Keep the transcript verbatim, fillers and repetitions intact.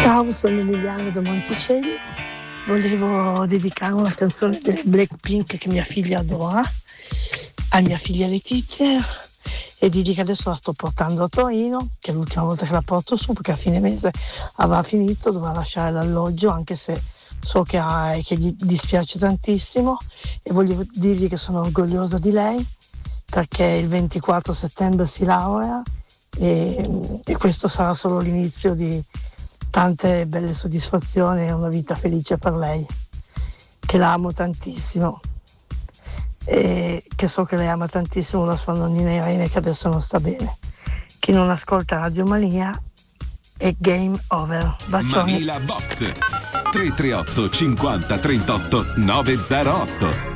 Ciao, sono Emiliano da Monticello. Volevo dedicare una canzone delle Blackpink che mia figlia adora a mia figlia Letizia, e di che adesso la sto portando a Torino, che è l'ultima volta che la porto su, perché a fine mese avrà finito, dovrà lasciare l'alloggio, anche se so che, ha, che gli dispiace tantissimo, e voglio dirgli che sono orgogliosa di lei perché il ventiquattro settembre si laurea e, e questo sarà solo l'inizio di tante belle soddisfazioni e una vita felice per lei, che la amo tantissimo e che so che lei ama tantissimo la sua nonnina Irene, che adesso non sta bene. Chi non ascolta Radio Maria è game over. Bacioni. Manila Box tre tre otto cinquanta trentotto nove zero otto.